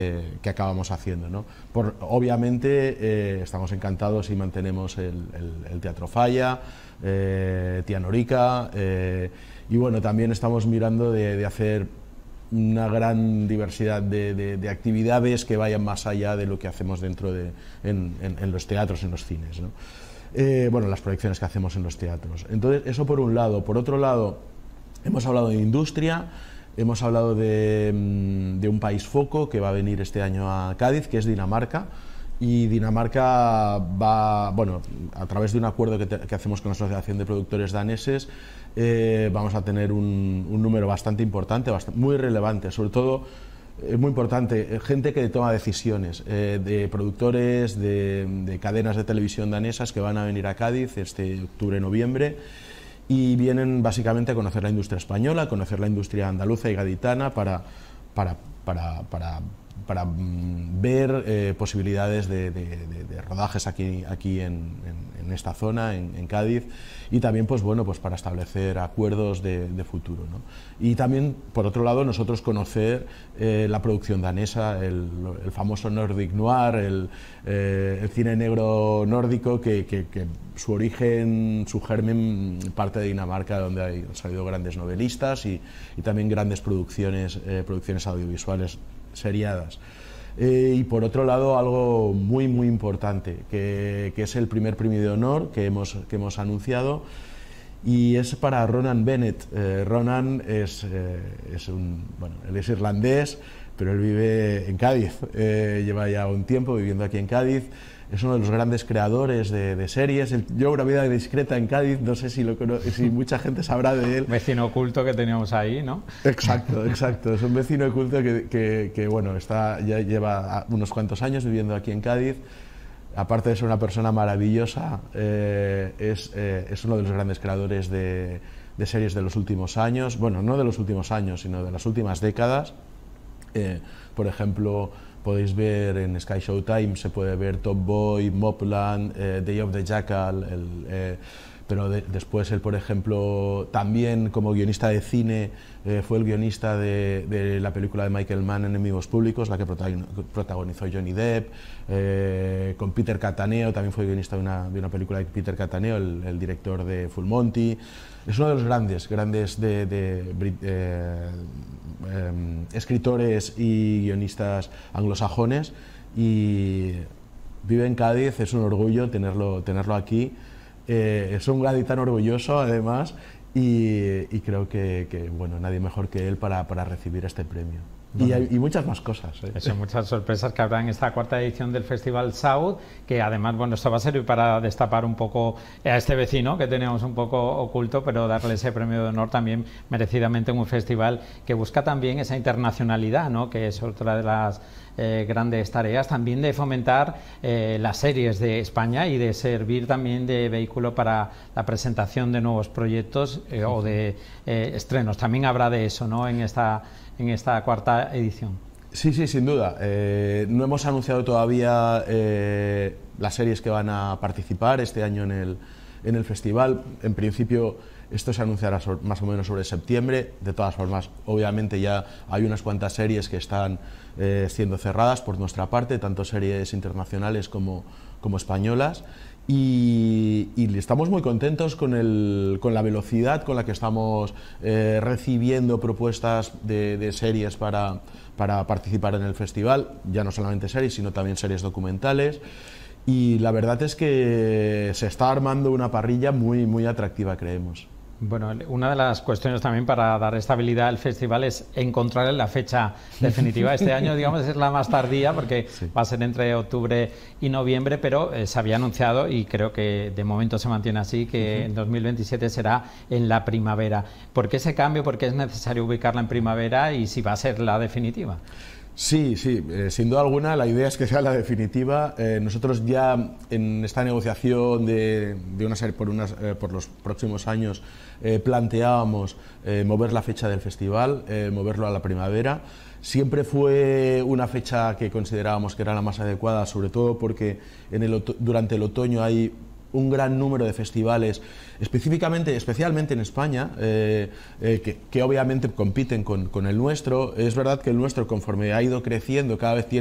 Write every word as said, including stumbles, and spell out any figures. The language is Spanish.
eh, que acabamos haciendo, ¿no? Por, obviamente eh, estamos encantados y mantenemos el, el, el Teatro Falla, eh, Tía Norica, eh, y bueno, también estamos mirando de, de hacer una gran diversidad de, de, de actividades que vayan más allá de lo que hacemos dentro de en, en, en los teatros, en los cines, ¿no? Eh, bueno, las proyecciones que hacemos en los teatros. Entonces, eso por un lado. Por otro lado, hemos hablado de industria, hemos hablado de, de un país foco que va a venir este año a Cádiz, que es Dinamarca. Y Dinamarca va, bueno, a través de un acuerdo que, te, que hacemos con la Asociación de Productores Daneses, eh, vamos a tener un, un número bastante importante, bastante, muy relevante, sobre todo, es muy importante, gente que toma decisiones, eh, de productores, de, de cadenas de televisión danesas que van a venir a Cádiz este octubre-noviembre y vienen básicamente a conocer la industria española, a conocer la industria andaluza y gaditana para, para, para, para para ver eh, posibilidades de, de, de, de rodajes aquí, aquí en, en, en esta zona, en, en Cádiz, y también pues, bueno, pues para establecer acuerdos de, de futuro, ¿no? Y también, por otro lado, nosotros conocer eh, la producción danesa, el, el famoso Nordic Noir, el, eh, el cine negro nórdico, que, que, que su origen, su germen parte de Dinamarca, donde hay, han salido grandes novelistas y, y también grandes producciones, eh, producciones audiovisuales seriadas. Eh, y por otro lado, algo muy muy importante, que, que es el primer premio de honor que hemos, que hemos anunciado, y es para Ronan Bennett. Eh, Ronan es, eh, es un, bueno, él es irlandés, pero él vive en Cádiz, eh, lleva ya un tiempo viviendo aquí en Cádiz. Es uno de los grandes creadores de, de series. Él lleva una vida discreta en Cádiz, no sé si, lo, si mucha gente sabrá de él. Vecino oculto que teníamos ahí, ¿no? Exacto, exacto. Es un vecino oculto que, que, que bueno, está, ya lleva unos cuantos años viviendo aquí en Cádiz. Aparte de ser una persona maravillosa, eh, es, eh, es uno de los grandes creadores de, de series de los últimos años. Bueno, no de los últimos años, sino de las últimas décadas. Eh, por ejemplo, podéis ver en Sky Showtime, se puede ver Top Boy, Mobland, eh, Day of the Jackal, el, eh, pero de, después él, por ejemplo, también como guionista de cine, eh, fue el guionista de, de la película de Michael Mann, Enemigos Públicos, la que protagonizó Johnny Depp, eh, con Peter Cattaneo, también fue guionista de una, de una película de Peter Cattaneo, el, el director de Full Monty. Es uno de los grandes, grandes de, de, de eh, eh, escritores y guionistas anglosajones, y vive en Cádiz. Es un orgullo tenerlo, tenerlo aquí. Eh, es un gaditano orgulloso, además, y, y creo que, que bueno, nadie mejor que él para, para recibir este premio. Y, hay, y muchas más cosas, ¿eh? Son muchas sorpresas que habrá en esta cuarta edición del Festival South, que además, bueno, esto va a servir para destapar un poco a este vecino que teníamos un poco oculto, pero darle ese premio de honor también merecidamente en un festival que busca también esa internacionalidad, ¿no? Que es otra de las eh, grandes tareas, también de fomentar eh, las series de España y de servir también de vehículo para la presentación de nuevos proyectos eh, o de eh, estrenos. También habrá de eso, ¿no? En esta en esta cuarta edición. Sí, sí, sin duda. Eh, no hemos anunciado todavía eh, las series que van a participar este año en el, en el festival. En principio esto se anunciará sobre, más o menos sobre septiembre. De todas formas, obviamente ya hay unas cuantas series que están eh, siendo cerradas por nuestra parte, tanto series internacionales como, como españolas. Y, y estamos muy contentos con, el, con la velocidad con la que estamos eh, recibiendo propuestas de, de series para, para participar en el festival, ya no solamente series, sino también series documentales, y la verdad es que se está armando una parrilla muy, muy atractiva, creemos. Bueno, una de las cuestiones también para dar estabilidad al festival es encontrar la fecha definitiva. Este año, digamos, es la más tardía porque sí, va a ser entre octubre y noviembre, pero eh, se había anunciado, y creo que de momento se mantiene así, que uh-huh. en dos mil veintisiete será en la primavera. ¿Por qué ese cambio? ¿Por qué es necesario ubicarla en primavera y si va a ser la definitiva? Sí, sí, eh, sin duda alguna la idea es que sea la definitiva. Eh, nosotros ya en esta negociación de, de una serie por, unas, eh, por los próximos años eh, planteábamos eh, mover la fecha del festival, eh, moverlo a la primavera. Siempre fue una fecha que considerábamos que era la más adecuada, sobre todo porque en el, durante el otoño hay un gran número de festivales, específicamente, especialmente en España, eh, eh, que, que obviamente compiten con, con el nuestro. Es verdad que el nuestro, conforme ha ido creciendo, cada vez tiene